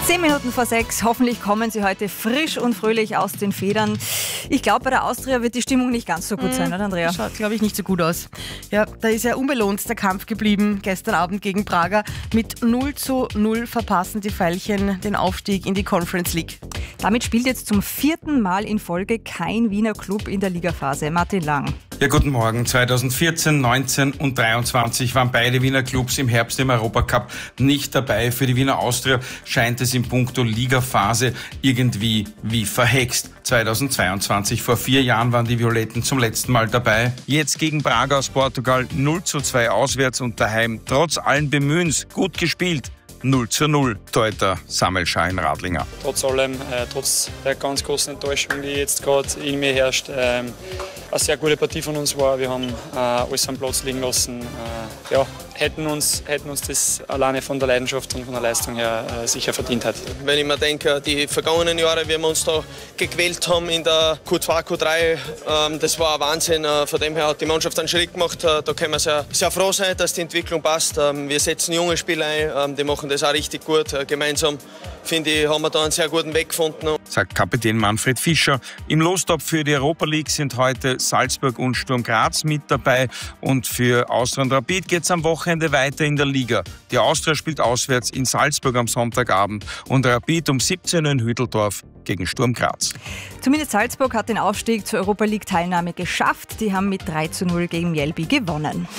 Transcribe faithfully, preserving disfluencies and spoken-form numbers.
Zehn Minuten vor sechs. Hoffentlich kommen Sie heute frisch und fröhlich aus den Federn. Ich glaube, bei der Austria wird die Stimmung nicht ganz so gut sein, oder Andrea? Schaut, glaube ich, nicht so gut aus. Ja, da ist ja unbelohnt der Kampf geblieben gestern Abend gegen Braga. Mit null zu null verpassen die Veilchen den Aufstieg in die Conference League. Damit spielt jetzt zum vierten Mal in Folge kein Wiener Club in der Ligaphase. Martin Lang. Ja, guten Morgen. zweitausendvierzehn, neunzehn und dreiundzwanzig waren beide Wiener Clubs im Herbst im Europacup nicht dabei. Für die Wiener Austria scheint es in puncto Ligaphase irgendwie wie verhext. zweitausendzweiundzwanzig, vor vier Jahren, waren die Violetten zum letzten Mal dabei. Jetzt gegen Braga aus Portugal null zu zwei auswärts und daheim. Trotz allen Bemühens gut gespielt. null zu null, Torhüter Samuel Schahin-Radlinger. Trotz allem, äh, trotz der ganz großen Enttäuschung, die jetzt gerade in mir herrscht, äh, eine sehr gute Partie von uns war. Wir haben äh, alles am Platz liegen lassen. Äh, ja, hätten uns, hätten uns das alleine von der Leidenschaft und von der Leistung her äh, sicher verdient hat. Wenn ich mir denke, die vergangenen Jahre, wie wir uns da gequält haben in der Q zwei, Q drei, ähm, das war ein Wahnsinn. Äh, von dem her hat die Mannschaft einen Schritt gemacht. Äh, da können wir sehr, sehr froh sein, dass die Entwicklung passt. Ähm, wir setzen junge Spieler ein, ähm, die machen das auch richtig gut. Äh, gemeinsam, finde ich, haben wir da einen sehr guten Weg gefunden. Sagt Kapitän Manfred Fischer. Im Lostopf für die Europa League sind heute Salzburg und Sturm Graz mit dabei. Und für Austria und Rapid geht es am Wochenende weiter in der Liga. Die Austria spielt auswärts in Salzburg am Sonntagabend und Rapid um siebzehn Uhr in Hütteldorf gegen Sturm Graz. Zumindest Salzburg hat den Aufstieg zur Europa League Teilnahme geschafft. Die haben mit drei zu null gegen Mjällby gewonnen.